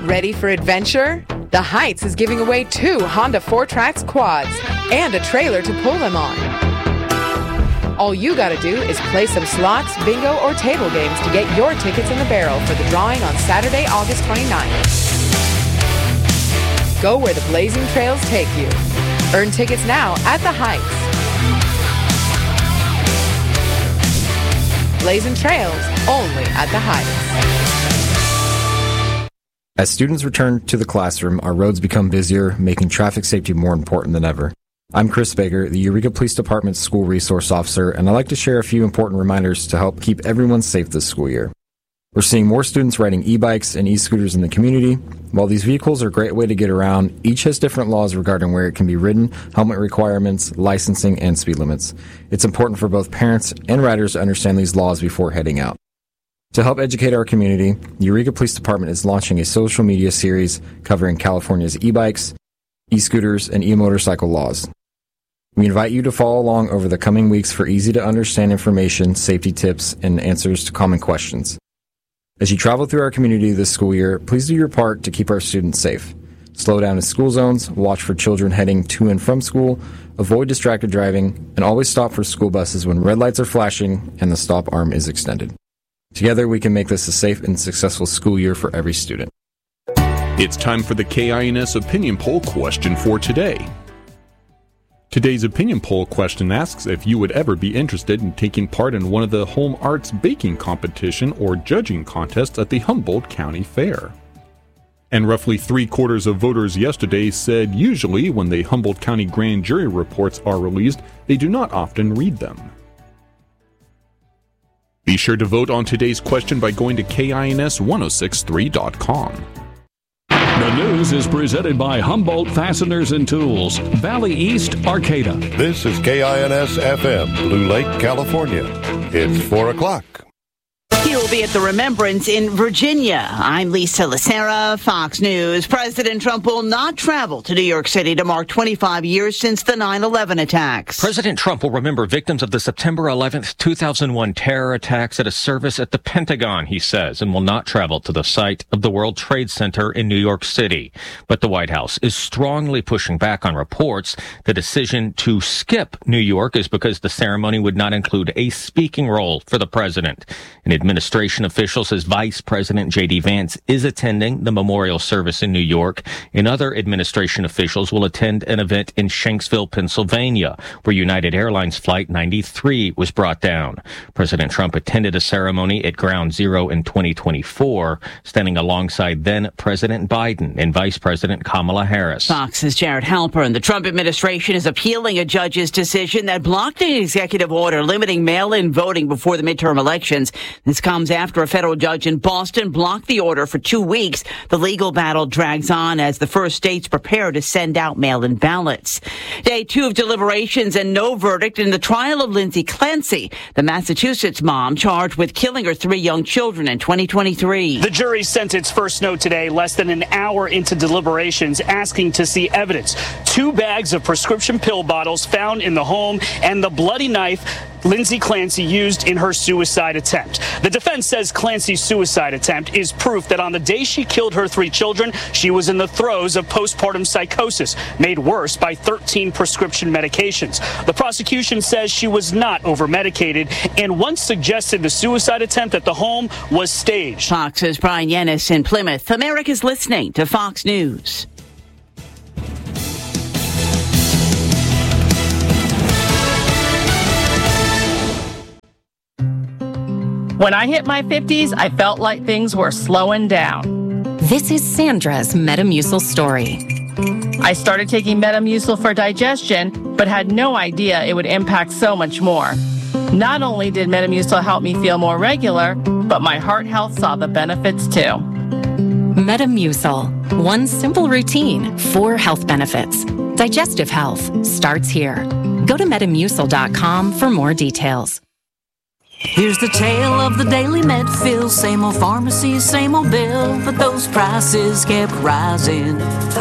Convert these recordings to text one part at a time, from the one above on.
Ready for adventure? The Heights is giving away 2 Honda 4Trax quads and a trailer to pull them on. All you gotta do is play some slots, bingo, or table games to get your tickets in the barrel for the drawing on Saturday, August 29th. Go where the blazing trails take you. Earn tickets now at the Heights. Blazing trails, only at the Heights. As students return to the classroom, our roads become busier, making traffic safety more important than ever. I'm Chris Baker, the Eureka Police Department's School Resource Officer, and I'd like to share a few important reminders to help keep everyone safe this school year. We're seeing more students riding e-bikes and e-scooters in the community. While these vehicles are a great way to get around, each has different laws regarding where it can be ridden, helmet requirements, licensing, and speed limits. It's important for both parents and riders to understand these laws before heading out. To help educate our community, the Eureka Police Department is launching a social media series covering California's e-bikes, e-scooters, and e-motorcycle laws. We invite you to follow along over the coming weeks for easy-to-understand information, safety tips, and answers to common questions. As you travel through our community this school year, please do your part to keep our students safe. Slow down in school zones, watch for children heading to and from school, avoid distracted driving, and always stop for school buses when red lights are flashing and the stop arm is extended. Together, we can make this a safe and successful school year for every student. It's time for the KINS Opinion Poll question for today. Today's opinion poll question asks if you would ever be interested in taking part in one of the home arts baking competition or judging contests at the Humboldt County Fair. And roughly 3/4 of voters yesterday said usually when the Humboldt County grand jury reports are released, they do not often read them. Be sure to vote on today's question by going to KINS1063.com. The news is presented by Humboldt Fasteners and Tools, Valley East, Arcata. This is KINS FM, Blue Lake, California. It's 4 o'clock. He will be at the Remembrance in Virginia. I'm Lisa Lacera, Fox News. President Trump will not travel to New York City to mark 25 years since the 9/11 attacks. President Trump will remember victims of the September 11th, 2001 terror attacks at a service at the Pentagon, he says, and will not travel to the site of the World Trade Center in New York City. But the White House is strongly pushing back on reports. The decision to skip New York is because the ceremony would not include a speaking role for the president. An administration official says Vice President J.D. Vance is attending the memorial service in New York, and other administration officials will attend an event in Shanksville, Pennsylvania, where United Airlines Flight 93 was brought down. President Trump attended a ceremony at Ground Zero in 2024, standing alongside then President Biden and Vice President Kamala Harris. Fox's Jared Halpern. The Trump administration is appealing a judge's decision that blocked an executive order limiting mail-in voting before the midterm elections. This comes after a federal judge in Boston blocked the order for 2 weeks. The legal battle drags on as the first states prepare to send out mail-in ballots. Day 2 of deliberations and no verdict in the trial of Lindsay Clancy, the Massachusetts mom charged with killing her 3 young children in 2023. The jury sent its first note today, less than an hour into deliberations, asking to see evidence. 2 bags of prescription pill bottles found in the home and the bloody knife Lindsay Clancy used in her suicide attempt. The defense says Clancy's suicide attempt is proof that on the day she killed her 3 children, she was in the throes of postpartum psychosis, made worse by 13 prescription medications. The prosecution says she was not over-medicated and once suggested the suicide attempt at the home was staged. Fox's Brian Yennis in Plymouth. America's listening to Fox News. When I hit my 50s, I felt like things were slowing down. This is Sandra's Metamucil story. I started taking Metamucil for digestion, but had no idea it would impact so much more. Not only did Metamucil help me feel more regular, but my heart health saw the benefits too. Metamucil. One simple routine, 4 health benefits. Digestive health starts here. Go to Metamucil.com for more details. Here's the tale of the daily Medfill. Same old pharmacy, same old bill, but those prices kept rising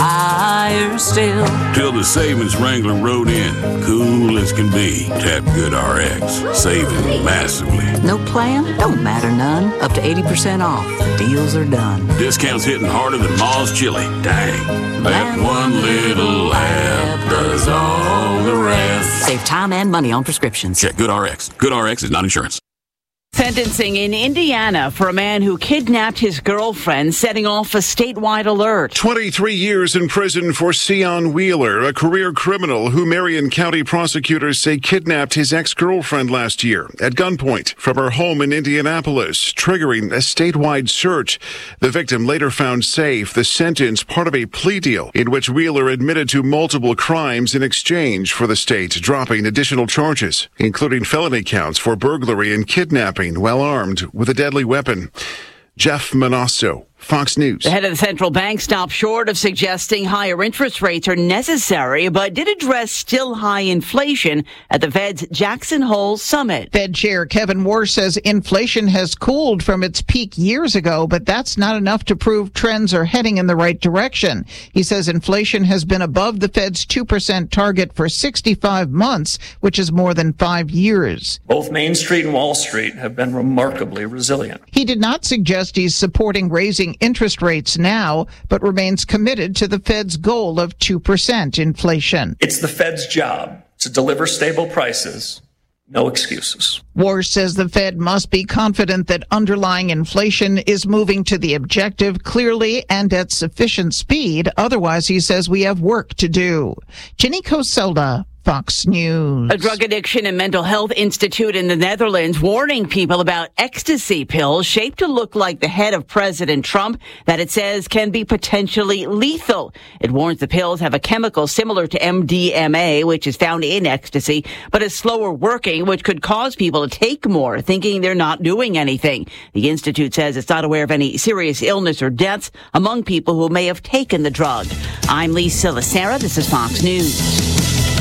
higher still. Till the savings wrangler rode in, cool as can be. Tap GoodRx, saving massively. No plan? Don't matter none. Up to 80% off. The deals are done. Discounts hitting harder than Ma's chili. Dang. That one little app does all the rest. Save time and money on prescriptions. Check GoodRx. GoodRx is not insurance. Sentencing in Indiana for a man who kidnapped his girlfriend, setting off a statewide alert. 23 years in prison for Sion Wheeler, a career criminal who Marion County prosecutors say kidnapped his ex-girlfriend last year at gunpoint from her home in Indianapolis, triggering a statewide search. The victim later found safe. The sentence part of a plea deal in which Wheeler admitted to multiple crimes in exchange for the state dropping additional charges, including felony counts for burglary and kidnapping while armed with a deadly weapon. Jeff Manasso, Fox News. The head of the central bank stopped short of suggesting higher interest rates are necessary, but did address still high inflation at the Fed's Jackson Hole summit. Fed Chair Kevin Warsh says inflation has cooled from its peak years ago, but that's not enough to prove trends are heading in the right direction. He says inflation has been above the Fed's 2% target for 65 months, which is more than 5 years. Both Main Street and Wall Street have been remarkably resilient. He did not suggest he's supporting raising interest rates now, but remains committed to the Fed's goal of 2% inflation. It's the Fed's job to deliver stable prices. No excuses. Warsh says the Fed must be confident that underlying inflation is moving to the objective clearly and at sufficient speed. Otherwise, he says we have work to do. Jenny Coselda, Fox News. A drug addiction and mental health institute in the Netherlands warning people about ecstasy pills shaped to look like the head of President Trump that it says can be potentially lethal. It warns the pills have a chemical similar to MDMA, which is found in ecstasy, but is slower working, which could cause people to take more, thinking they're not doing anything. The institute says it's not aware of any serious illness or deaths among people who may have taken the drug. I'm Lisa Lacera. This is Fox News.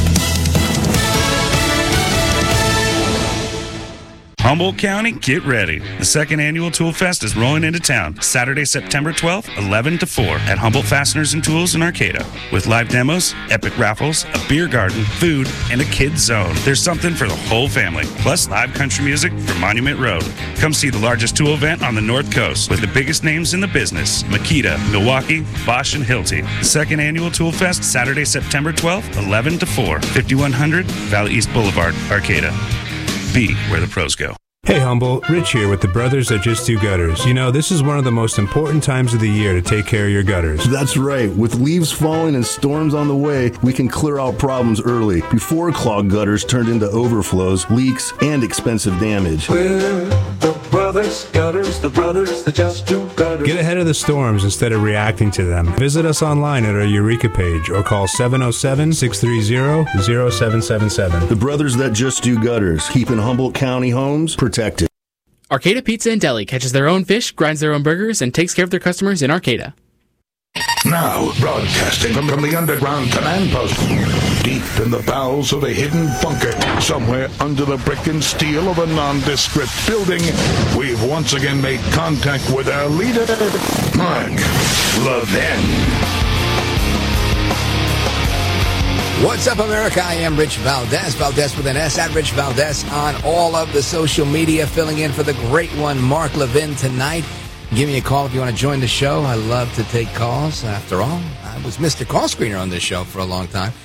Humboldt County, get ready. The second annual Tool Fest is rolling into town Saturday, September 12th, 11 to 4 at Humboldt Fasteners and Tools in Arcata. With live demos, epic raffles, a beer garden, food, and a kids zone. There's something for the whole family. Plus live country music from Monument Road. Come see the largest tool event on the North Coast with the biggest names in the business. Makita, Milwaukee, Bosch, and Hilti. The second annual Tool Fest, Saturday, September 12th, 11 to 4, 5100 Valley East Boulevard, Arcata. Be where the pros go. Hey Humboldt, Rich here with the Brothers That Just Do Gutters. You know, this is one of the most important times of the year to take care of your gutters. That's right. With leaves falling and storms on the way, we can clear out problems early, before clogged gutters turned into overflows, leaks, and expensive damage. We're the Brothers Gutters, the Brothers That Just Do Gutters. Get ahead of the storms instead of reacting to them. Visit us online at our Eureka page or call 707-630-0777. The Brothers That Just Do Gutters, keeping Humboldt County homes protected. Arcata Pizza and Deli catches their own fish, grinds their own burgers, and takes care of their customers in Arcata. Now, broadcasting from the underground command post, deep in the bowels of a hidden bunker, somewhere under the brick and steel of a nondescript building, we've once again made contact with our leader, Mark Levin. What's up, America? I am Rich Valdez. Valdez with an S, at Rich Valdez on all of the social media, filling in for the great one, Mark Levin, tonight. Give me a call if you want to join the show. I love to take calls. After all, I was Mr. Call Screener on this show for a long time.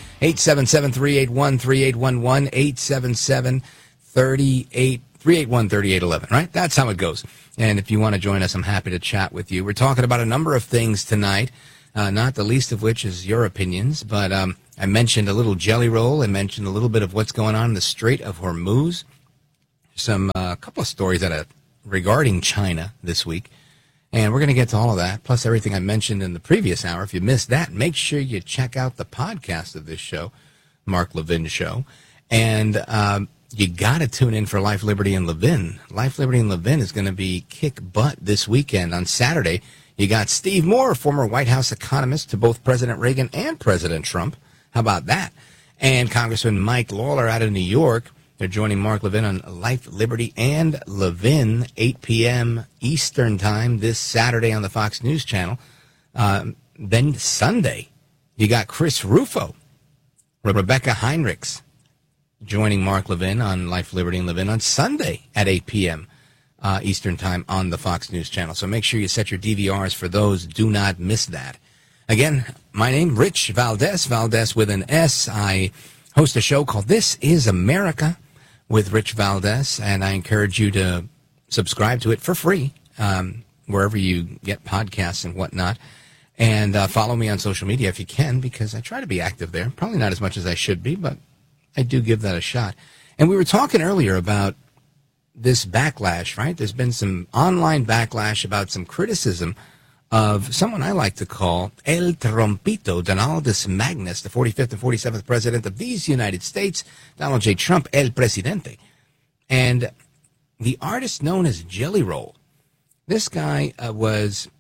877-381-3811, 877-381-3811, right? That's how it goes. And if you want to join us, I'm happy to chat with you. We're talking about a number of things tonight, not the least of which is your opinions, but I mentioned a little jelly roll. I mentioned a little bit of what's going on in the Strait of Hormuz. A couple of stories regarding China this week. And we're going to get to all of that, plus everything I mentioned in the previous hour. If you missed that, make sure you check out the podcast of this show, Mark Levin Show. And you got to tune in for Life, Liberty, and Levin. Life, Liberty, and Levin is going to be kick butt this weekend. On Saturday, you got Steve Moore, former White House economist to both President Reagan and President Trump. How about that? And Congressman Mike Lawler out of New York. They're joining Mark Levin on Life, Liberty, and Levin, 8 p.m. Eastern Time this Saturday on the Fox News Channel. Then Sunday, you got Chris Rufo, Rebecca Heinrichs, joining Mark Levin on Life, Liberty, and Levin on Sunday at 8 p.m. Eastern Time on the Fox News Channel. So make sure you set your DVRs for those. Do not miss that. Again, my name, Rich Valdez, Valdez with an S. I host a show called This Is America with Rich Valdez, and I encourage you to subscribe to it for free wherever you get podcasts and whatnot. And follow me on social media if you can, because I try to be active there. Probably not as much as I should be, but I do give that a shot. And we were talking earlier about this backlash, right? There's been some online backlash about some criticism of someone I like to call El Trompito, Donaldus Magnus, the 45th and 47th president of these United States, Donald J. Trump, El Presidente. And the artist known as Jelly Roll, this guy was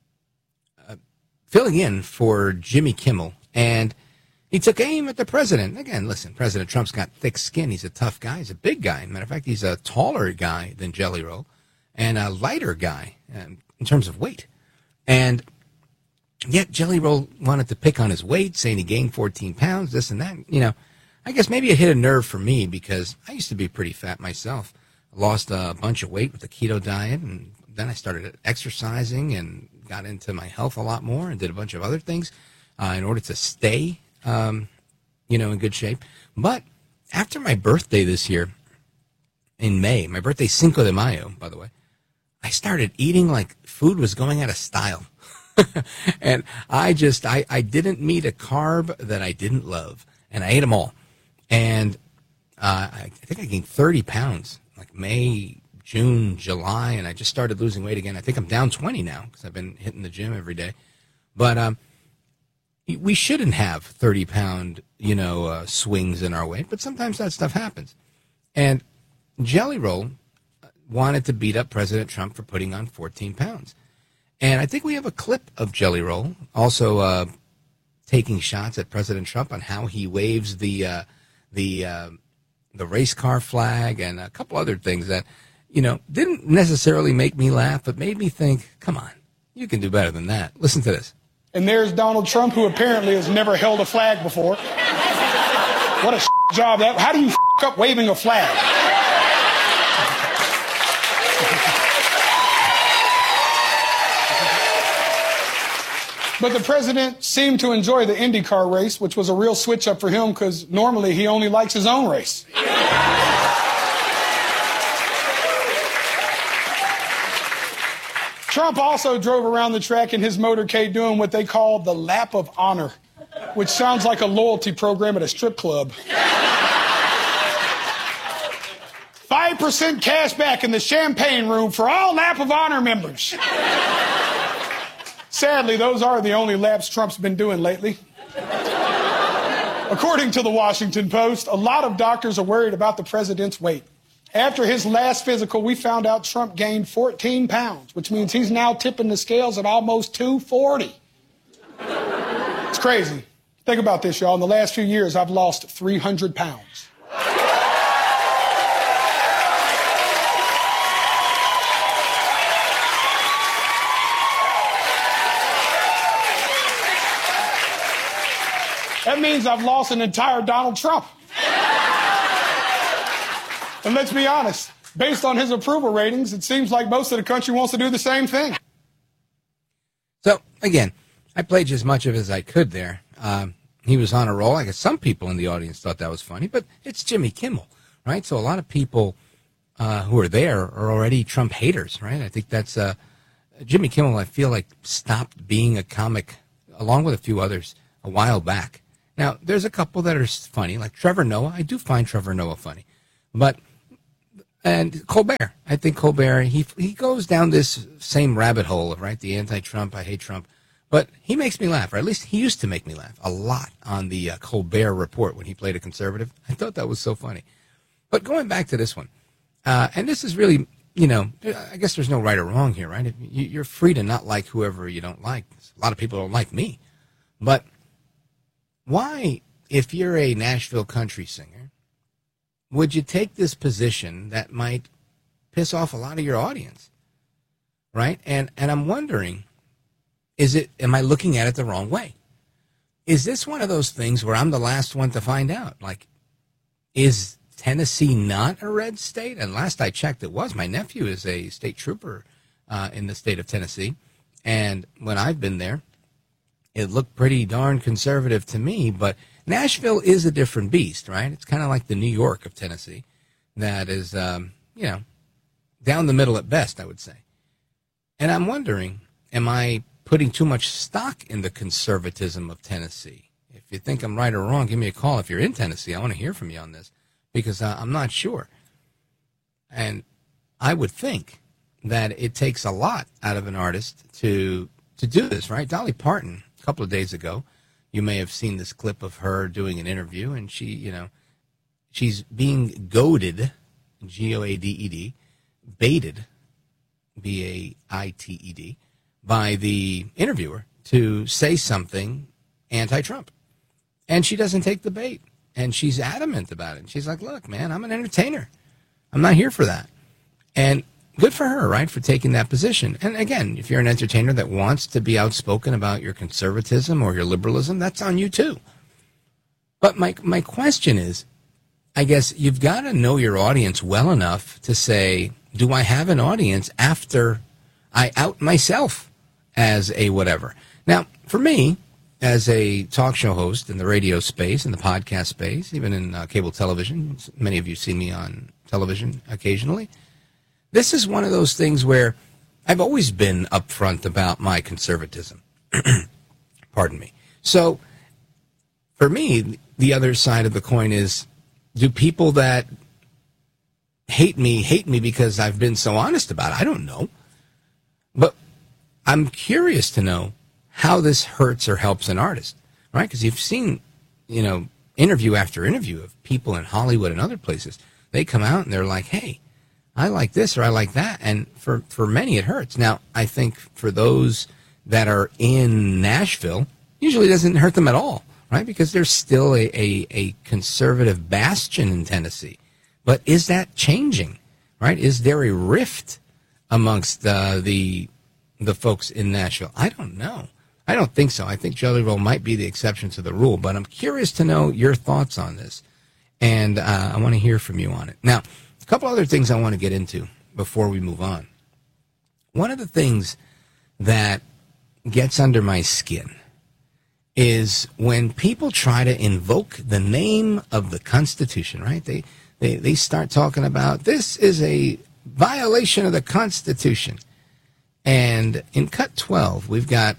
filling in for Jimmy Kimmel, and he took aim at the president. Again, listen, President Trump's got thick skin. He's a tough guy. He's a big guy. Matter of fact, he's a taller guy than Jelly Roll and a lighter guy in terms of weight. And yet Jelly Roll wanted to pick on his weight, saying he gained 14 pounds, this and that. You know, I guess maybe it hit a nerve for me because I used to be pretty fat myself. I lost a bunch of weight with the keto diet, and then I started exercising and got into my health a lot more and did a bunch of other things in order to stay in good shape. But after my birthday this year, in May, my birthday Cinco de Mayo, by the way, I started eating like food was going out of style. And I didn't meet a carb that I didn't love. And I ate them all. And I think I gained 30 pounds, like May, June, July, and I just started losing weight again. I think I'm down 20 now because I've been hitting the gym every day. But we shouldn't have 30-pound, swings in our weight, but sometimes that stuff happens. And Jelly Roll wanted to beat up President Trump for putting on 14 pounds. And I think we have a clip of Jelly Roll also taking shots at President Trump on how he waves the race car flag and a couple other things that, didn't necessarily make me laugh, but made me think, come on, you can do better than that. Listen to this. And there's Donald Trump, who apparently has never held a flag before. What a job that. How do you up waving a flag? But the president seemed to enjoy the IndyCar race, which was a real switch up for him because normally he only likes his own race. Trump also drove around the track in his motorcade doing what they call the lap of honor, which sounds like a loyalty program at a strip club. 5% cash back in the champagne room for all lap of honor members. Sadly, those are the only laps Trump's been doing lately. According to the Washington Post, a lot of doctors are worried about the president's weight. After his last physical, we found out Trump gained 14 pounds, which means he's now tipping the scales at almost 240. It's crazy. Think about this, y'all. In the last few years, I've lost 300 pounds. That means I've lost an entire Donald Trump. And let's be honest, based on his approval ratings, it seems like most of the country wants to do the same thing. So, again, I played as much of it as I could there. He was on a roll. I guess some people in the audience thought that was funny, but it's Jimmy Kimmel, right? So a lot of people who are there are already Trump haters, right? I think that's Jimmy Kimmel, I feel like, stopped being a comic, along with a few others, a while back. Now, there's a couple that are funny, like Trevor Noah. I do find Trevor Noah funny. And Colbert. I think Colbert, he goes down this same rabbit hole of, right, the anti-Trump, I hate Trump. But he makes me laugh, or at least he used to make me laugh a lot on the Colbert Report when he played a conservative. I thought that was so funny. But going back to this one, and this is really, I guess there's no right or wrong here, right? You're free to not like whoever you don't like. A lot of people don't like me. But why, if you're a Nashville country singer, would you take this position that might piss off a lot of your audience, right? And I'm wondering, am I looking at it the wrong way? Is this one of those things where I'm the last one to find out? Like, is Tennessee not a red state? And last I checked, it was. My nephew is a state trooper in the state of Tennessee. And when I've been there, it looked pretty darn conservative to me. But Nashville is a different beast, right? It's kind of like the New York of Tennessee. That is, down the middle at best, I would say. And I'm wondering, am I putting too much stock in the conservatism of Tennessee? If you think I'm right or wrong, give me a call. If you're in Tennessee, I want to hear from you on this, because I'm not sure. And I would think that it takes a lot out of an artist to do this, right? Dolly Parton, a couple of days ago, you may have seen this clip of her doing an interview, and she's being goaded, G-O-A-D-E-D, baited, B-A-I-T-E-D, by the interviewer to say something anti-Trump. And she doesn't take the bait. And she's adamant about it. And she's like, look, man, I'm an entertainer. I'm not here for that. And good for her, right, for taking that position. And again, if you're an entertainer that wants to be outspoken about your conservatism or your liberalism, that's on you too. But my question is, I guess you've got to know your audience well enough to say, do I have an audience after I out myself as a whatever? Now, for me, as a talk show host in the radio space, in the podcast space, even in cable television, many of you see me on television occasionally, this is one of those things where I've always been upfront about my conservatism. Pardon me. So, for me, the other side of the coin is, do people that hate me because I've been so honest about it? I don't know. But I'm curious to know how this hurts or helps an artist, right? Because you've seen, interview after interview of people in Hollywood and other places. They come out and they're like, hey, I like this or I like that. And for many, it hurts. Now, I think for those that are in Nashville, usually it doesn't hurt them at all, right? Because there's still a conservative bastion in Tennessee. But is that changing, right? Is there a rift amongst the folks in Nashville? I don't know. I don't think so. I think Jelly Roll might be the exception to the rule. But I'm curious to know your thoughts on this. And I want to hear from you on it. Now, a couple other things I want to get into before we move on. One of the things that gets under my skin is when people try to invoke the name of the Constitution, right? They start talking about this is a violation of the Constitution. And in Cut 12, we've got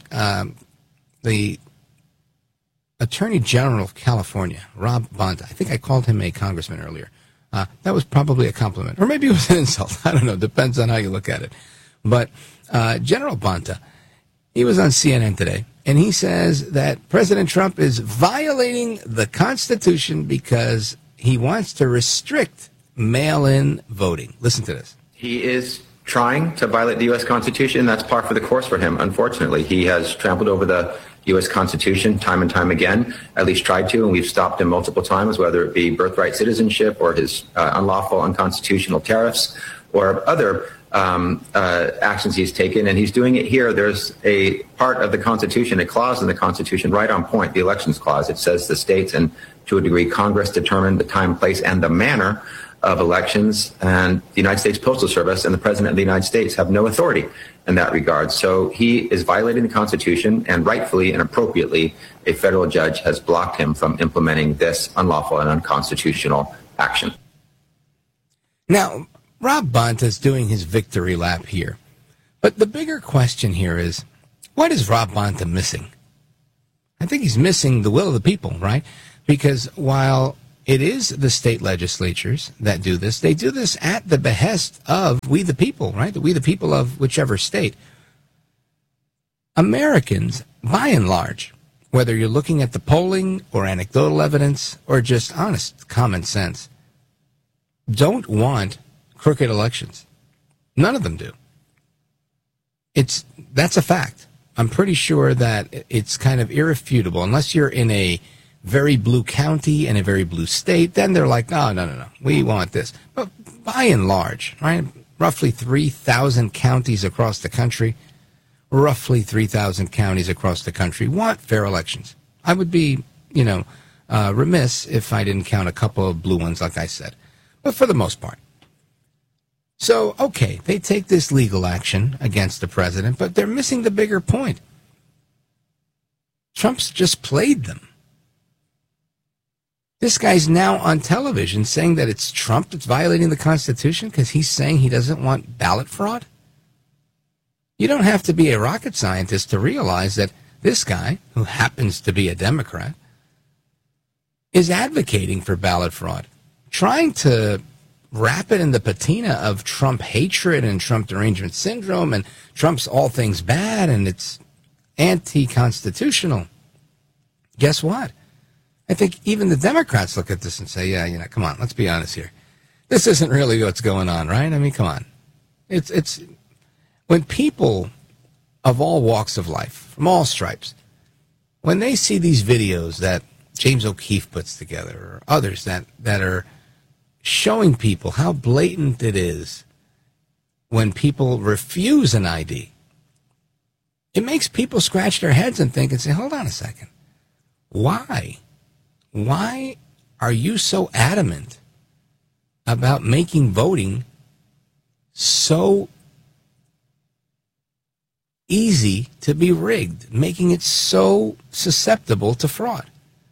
the Attorney General of California, Rob Bonta. I think I called him a congressman earlier. That was probably a compliment. Or maybe it was an insult. I don't know. Depends on how you look at it. But General Bonta, he was on CNN today, and he says that President Trump is violating the Constitution because he wants to restrict mail-in voting. Listen to this. He is trying to violate the U.S. Constitution. That's par for the course for him, unfortunately. He has trampled over the U.S. Constitution time and time again, at least tried to, and we've stopped him multiple times, whether it be birthright citizenship or his unlawful, unconstitutional tariffs or other actions he's taken, and he's doing it here. There's a part of the Constitution, a clause in the Constitution right on point, the Elections Clause. It says the states and, to a degree, Congress determine the time, place, and the manner of elections, and the United States Postal Service and the President of the United States have no authority in that regard. So he is violating the Constitution, and rightfully and appropriately, a federal judge has blocked him from implementing this unlawful and unconstitutional action. Now, Rob Bonta is doing his victory lap here. But the bigger question here is, what is Rob Bonta missing? I think he's missing the will of the people, right? Because while it is the state legislatures that do this, they do this at the behest of we the people, right? The we the people of whichever state. Americans, by and large, whether you're looking at the polling or anecdotal evidence or just honest common sense, don't want crooked elections. None of them do. That's a fact. I'm pretty sure that it's kind of irrefutable, unless you're in a very blue county in a very blue state, then they're like, no, we want this. But by and large, right, roughly 3,000 counties across the country, want fair elections. I would be, remiss if I didn't count a couple of blue ones, like I said. But for the most part. So, okay, they take this legal action against the president, but they're missing the bigger point. Trump's just played them. This guy's now on television saying that it's Trump that's violating the Constitution because he's saying he doesn't want ballot fraud. You don't have to be a rocket scientist to realize that this guy, who happens to be a Democrat, is advocating for ballot fraud, trying to wrap it in the patina of Trump hatred and Trump derangement syndrome and Trump's all things bad and it's anti-constitutional. Guess what? I think even the Democrats look at this and say, come on, let's be honest here. This isn't really what's going on, right? I mean, come on. It's when people of all walks of life, from all stripes, when they see these videos that James O'Keefe puts together or others that are showing people how blatant it is when people refuse an ID, it makes people scratch their heads and think and say, hold on a second. Why? Why are you so adamant about making voting so easy to be rigged, making it so susceptible to fraud?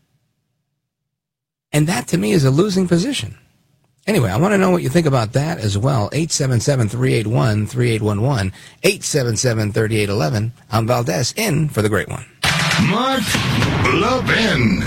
And that, to me, is a losing position. Anyway, I want to know what you think about that as well. 877-381-3811, 877-3811. I'm Valdez, in for the great one. Mark Levin.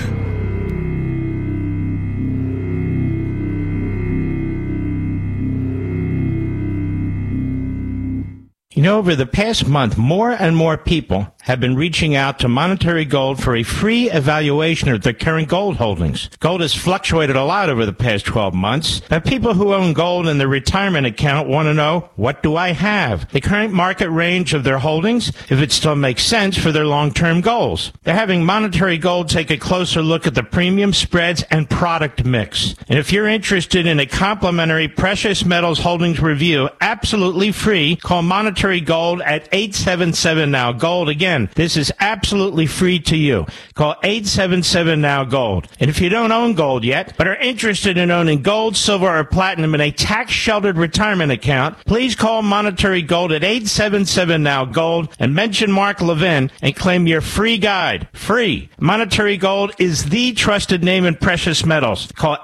Over the past month, more and more people have been reaching out to Monetary Gold for a free evaluation of their current gold holdings. Gold has fluctuated a lot over the past 12 months, but people who own gold in their retirement account want to know, what do I have? The current market range of their holdings, if it still makes sense for their long-term goals. They're having Monetary Gold take a closer look at the premium spreads and product mix. And if you're interested in a complimentary precious metals holdings review, absolutely free, call Monetary Gold at 877-NOW-GOLD. Again, this is absolutely free to you. Call 877-NOW-GOLD. And if you don't own gold yet, but are interested in owning gold, silver, or platinum in a tax-sheltered retirement account, please call Monetary Gold at 877-NOW-GOLD and mention Mark Levin and claim your free guide. Free. Monetary Gold is the trusted name in precious metals. Call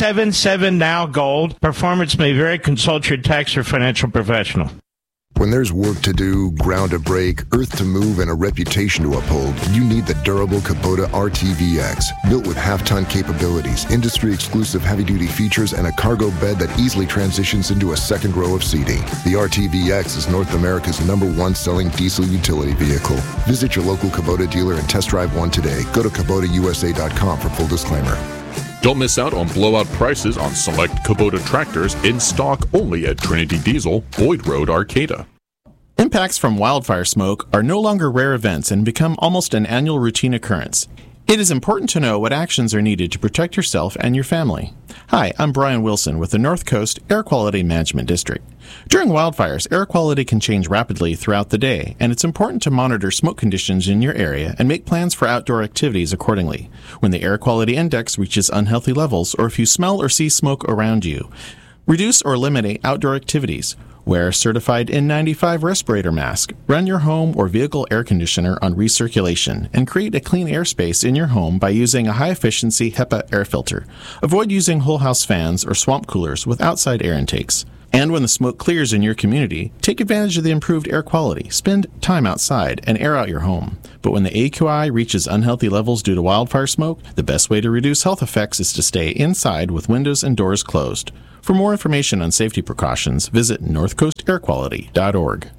877-NOW-GOLD. Performance may vary. Consult your tax or financial professional. When there's work to do, ground to break, earth to move, and a reputation to uphold, you need the durable Kubota RTVX. Built with half-ton capabilities, industry-exclusive heavy-duty features, and a cargo bed that easily transitions into a second row of seating. The RTVX is North America's #1 selling diesel utility vehicle. Visit your local Kubota dealer and test drive one today. Go to KubotaUSA.com for full disclaimer. Don't miss out on blowout prices on select Kubota tractors in stock only at Trinity Diesel, Boyd Road, Arcata. Impacts from wildfire smoke are no longer rare events and become almost an annual routine occurrence. It is important to know what actions are needed to protect yourself and your family. Hi, I'm Brian Wilson with the North Coast Air Quality Management District. During wildfires, air quality can change rapidly throughout the day, and it's important to monitor smoke conditions in your area and make plans for outdoor activities accordingly. When the air quality index reaches unhealthy levels, or if you smell or see smoke around you, reduce or eliminate outdoor activities. Wear a certified N95 respirator mask, run your home or vehicle air conditioner on recirculation, and create a clean airspace in your home by using a high-efficiency HEPA air filter. Avoid using whole house fans or swamp coolers with outside air intakes. And when the smoke clears in your community, take advantage of the improved air quality. Spend time outside and air out your home. But when the AQI reaches unhealthy levels due to wildfire smoke, the best way to reduce health effects is to stay inside with windows and doors closed. For more information on safety precautions, visit northcoastairquality.org.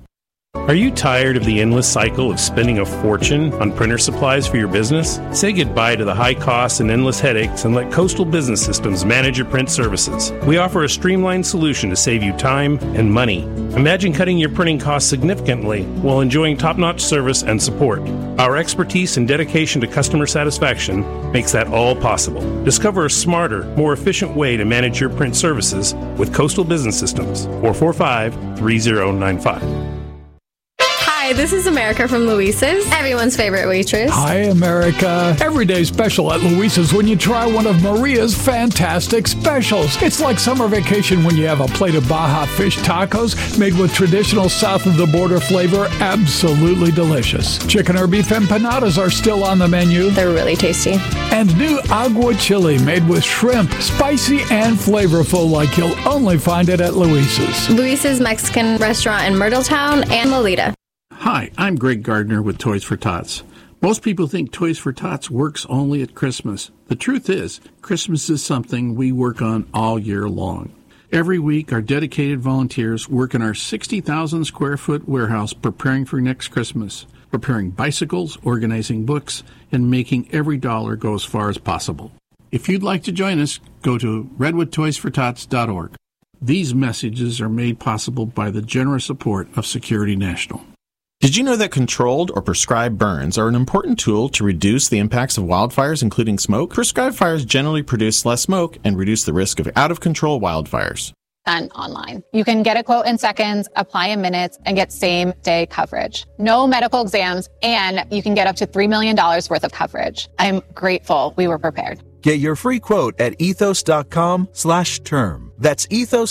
Are you tired of the endless cycle of spending a fortune on printer supplies for your business? Say goodbye to the high costs and endless headaches and let Coastal Business Systems manage your print services. We offer a streamlined solution to save you time and money. Imagine cutting your printing costs significantly while enjoying top-notch service and support. Our expertise and dedication to customer satisfaction makes that all possible. Discover a smarter, more efficient way to manage your print services with Coastal Business Systems. 445-3095. Hi, this is America from Luisa's, everyone's favorite waitress. Hi, America. Every day special at Luisa's when you try one of Maria's fantastic specials. It's like summer vacation when you have a plate of Baja fish tacos made with traditional south-of-the-border flavor, absolutely delicious. Chicken or beef empanadas are still on the menu. They're really tasty. And new agua chili made with shrimp, spicy and flavorful like you'll only find it at Luisa's. Luisa's Mexican restaurant in Myrtletown and Lolita. Hi, I'm Greg Gardner with Toys for Tots. Most people think Toys for Tots works only at Christmas. The truth is, Christmas is something we work on all year long. Every week, our dedicated volunteers work in our 60,000 square foot warehouse preparing for next Christmas, preparing bicycles, organizing books, and making every dollar go as far as possible. If you'd like to join us, go to redwoodtoysfortots.org. These messages are made possible by the generous support of Security National. Did you know that controlled or prescribed burns are an important tool to reduce the impacts of wildfires, including smoke? Prescribed fires generally produce less smoke and reduce the risk of out-of-control wildfires. And online. You can get a quote in seconds, apply in minutes, and get same-day coverage. No medical exams, and you can get up to $3 million worth of coverage. I'm grateful we were prepared. Get your free quote at ethos.com/term. That's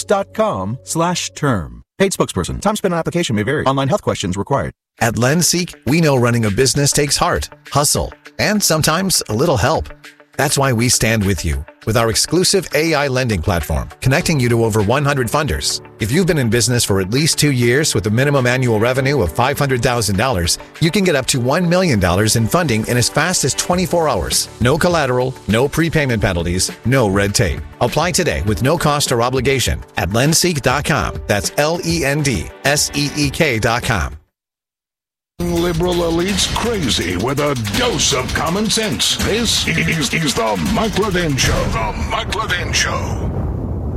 ethos.com/term. Paid spokesperson. Time spent on application may vary. Online health questions required. At LendSeek, we know running a business takes heart, hustle, and sometimes a little help. That's why we stand with you with our exclusive AI lending platform, connecting you to over 100 funders. If you've been in business for at least 2 years with a minimum annual revenue of $500,000, you can get up to $1 million in funding in as fast as 24 hours. No collateral, no prepayment penalties, no red tape. Apply today with no cost or obligation at lendseek.com. That's LENDSEEK.com. Liberal elites crazy with a dose of common sense. This is the Mike Levin Show. The Mike Levin Show.